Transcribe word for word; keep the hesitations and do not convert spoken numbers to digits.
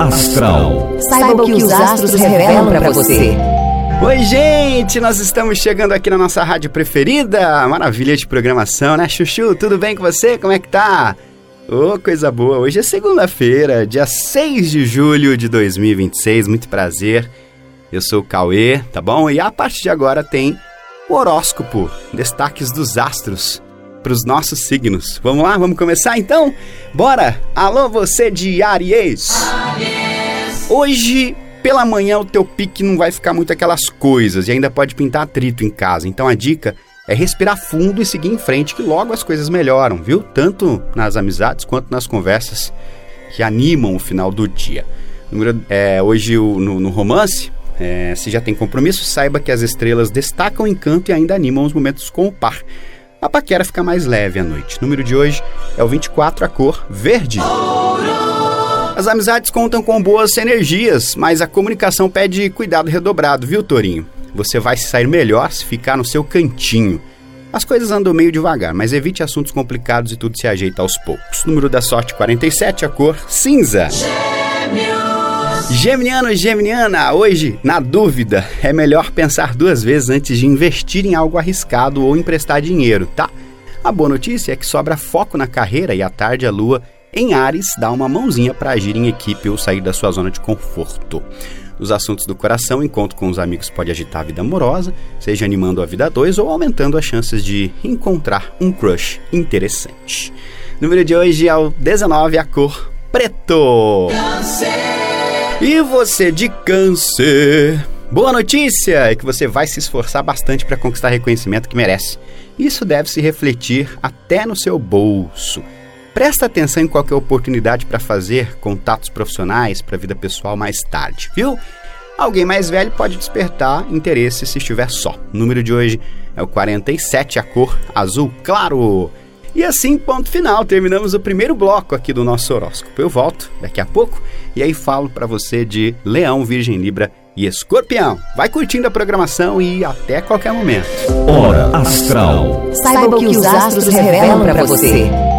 Astral. Saiba o que os astros revelam para você. Oi, gente! Nós estamos chegando aqui na nossa rádio preferida. Maravilha de programação, né, Chuchu? Tudo bem com você? Como é que tá? Ô, oh, coisa boa! Hoje é segunda-feira, dia seis de julho de dois mil e vinte e seis. Muito prazer. Eu sou o Cauê, tá bom? E a partir de agora tem o horóscopo, destaques dos astros para os nossos signos. Vamos lá? Vamos começar então? Bora! Alô, você de Áries! Áries! Hoje, pela manhã, o teu pique não vai ficar muito aquelas coisas e ainda pode pintar atrito em casa. Então a dica é respirar fundo e seguir em frente, que logo as coisas melhoram, viu? Tanto nas amizades quanto nas conversas que animam o final do dia. Número, é, hoje o, no, no romance, é, se já tem compromisso, saiba que as estrelas destacam o encanto e ainda animam os momentos com o par. A paquera fica mais leve à noite. O número de hoje é o vinte e quatro, a cor verde. As amizades contam com boas energias, mas a comunicação pede cuidado redobrado, viu, Tourinho? Você vai se sair melhor se ficar no seu cantinho. As coisas andam meio devagar, mas evite assuntos complicados e tudo se ajeita aos poucos. Número da sorte quarenta e sete, a cor cinza. Geminiano e Geminiana, hoje, na dúvida, é melhor pensar duas vezes antes de investir em algo arriscado ou emprestar dinheiro, tá? A boa notícia é que sobra foco na carreira e à tarde a lua em Áries dá uma mãozinha para agir em equipe ou sair da sua zona de conforto. Nos assuntos do coração, encontro com os amigos pode agitar a vida amorosa, seja animando a vida a dois ou aumentando as chances de encontrar um crush interessante. O número de hoje é o dezenove, a cor preto. Câncer. E você de Câncer? Boa notícia é que você vai se esforçar bastante para conquistar reconhecimento que merece. Isso deve se refletir até no seu bolso. Presta atenção em qualquer oportunidade para fazer contatos profissionais para a vida pessoal mais tarde, viu? Alguém mais velho pode despertar interesse se estiver só. O número de hoje é o quarenta e sete, a cor azul claro. E assim, ponto final, terminamos o primeiro bloco aqui do nosso horóscopo. Eu volto daqui a pouco e aí falo para você de Leão, Virgem, Libra e Escorpião. Vai curtindo a programação e até qualquer momento. Hora Astral. Saiba o que os astros revelam para você.